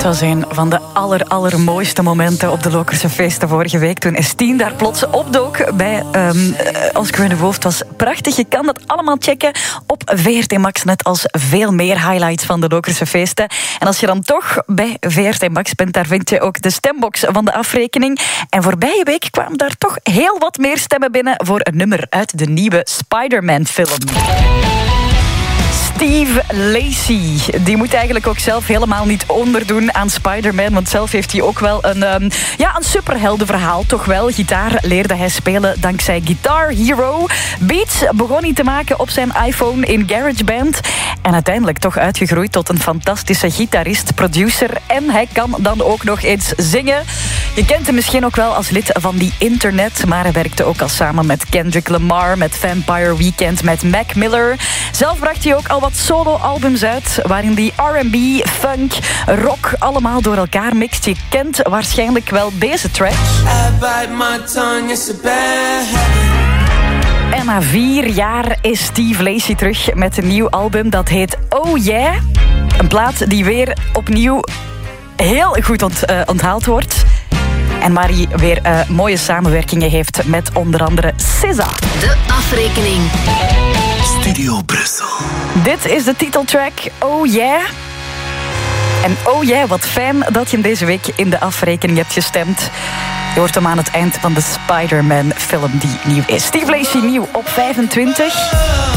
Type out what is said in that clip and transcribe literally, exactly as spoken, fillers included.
Het was een van de aller, allermooiste momenten op de Lokerse feesten vorige week. Toen S tien daar plots opdook bij um, Als ik me de hoofd was. Prachtig, je kan dat allemaal checken op V R T Max. Net als veel meer highlights van de Lokerse feesten. En als je dan toch bij V R T Max bent, daar vind je ook de stembox van de afrekening. En voorbije week kwamen daar toch heel wat meer stemmen binnen voor een nummer uit de nieuwe Spider-Man-film. Steve Lacy, die moet eigenlijk ook zelf helemaal niet onderdoen aan Spider-Man, want zelf heeft hij ook wel een, um, ja, een superheldenverhaal, toch wel. Gitaar leerde hij spelen dankzij Guitar Hero. Beats begon hij te maken op zijn iPhone in GarageBand en uiteindelijk toch uitgegroeid tot een fantastische gitarist, producer en hij kan dan ook nog eens zingen. Je kent hem misschien ook wel als lid van The Internet, maar hij werkte ook al samen met Kendrick Lamar, met Vampire Weekend, met Mac Miller. Zelf bracht hij ook al wat solo-albums uit, waarin die R en B, funk, rock allemaal door elkaar mixt. Je kent waarschijnlijk wel deze track. En na vier jaar is Steve Lacy terug met een nieuw album dat heet Oh Yeah. Een plaat die weer opnieuw heel goed ont, uh, onthaald wordt. En waar hij weer uh, mooie samenwerkingen heeft met onder andere S Z A. De afrekening. Studio Brussel. Dit is de titeltrack Oh Yeah. En oh yeah, wat fijn dat je hem deze week in de afrekening hebt gestemd. Je hoort hem aan het eind van de Spider-Man film die nieuw is. Steve Lacy nieuw op vijfentwintig.